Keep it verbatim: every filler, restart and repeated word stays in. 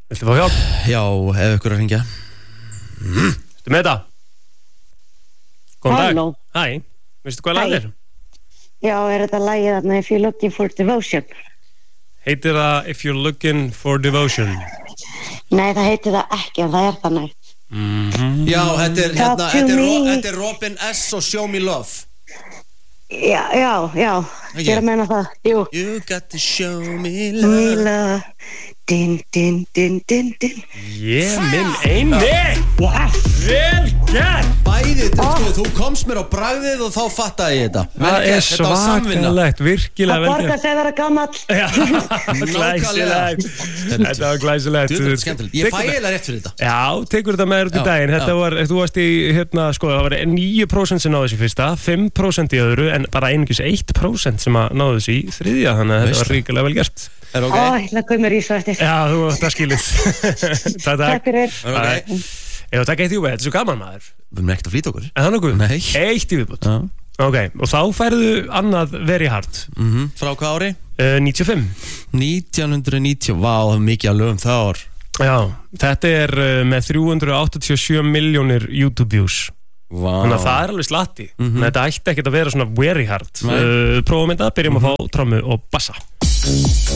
Viltu fá hjálp? Já, ef ykkur að hringja. Ertu með þetta? Góðan dag. Halló. Hæ, veistu hvað lag Hæ. er? Já, er þetta lagið þarna If You're Looking for Devotion? Heitir það If You're Looking for Devotion? Nei, það heitir það ekki, en það er það nægt. Mm-hmm. Já, þetta er, hérna, Talk to þetta er, Ro- me. þetta er Robin S. og Show Me Love. Já, já, já, ég er að meina það, jú. You got to show me Me love. love, din, din, din, din, din. Ég minn eini! Yes! Vel gert! Bæði, sko, þú komst mér á bragðið og þá fattaði ég þetta. Vel Það er gert, þetta var samvinna. svakalegt, virkilega Það vel borgar gert. sig að vera gamall. Já, glæsilegt. Þetta var glæsilegt. Þú, þetta er skemmtilegt. Ég fæ eiginlega rétt fyrir þetta. Já, tekur þetta með þér út í Já, daginn. Þetta já. var, þú varst í, hérna, sko, það var níu prósent sem náðu þessu í fyrsta, fimm prósent í öðru, en bara einungis eitt prósent sem að náðu þessu í þriðja, þannig að þetta var ríkilega vel gert. Er ok? Ó, ég ætla að koma mér í svo eftir. Já, þú átt að skilið. Takk, Takk fyrir. Er ok? Já, takk eitt í úr, þetta er svo gaman maður. Við erum ekkert að flýta okkur. En það er nokkuð? Nei. Eitt í viðbútt. Já. Ok, og þá færðu annað very hard. Mhm. Frá hvað ári? Uh, níutíu og fimm. nítján hundruð níutíu. Vá, það er mikið að lögum það ár. Já, þetta er uh, með þrjú hundruð áttatíu og sjö miljónir YouTube views. Vá. Þannig að það er alveg slatti. Mhm. Þetta ætti ekkert að vera svona very hard. Nei. Uh, prófum þetta, byrjum að fá trommu og bassa.